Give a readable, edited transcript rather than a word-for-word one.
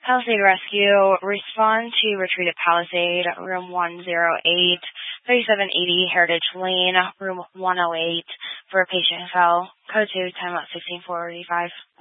Palisade Rescue, respond to retreat at Palisade, room 108, 3780 Heritage Lane, room 108, for a patient who fell. Code 2, time out 16485.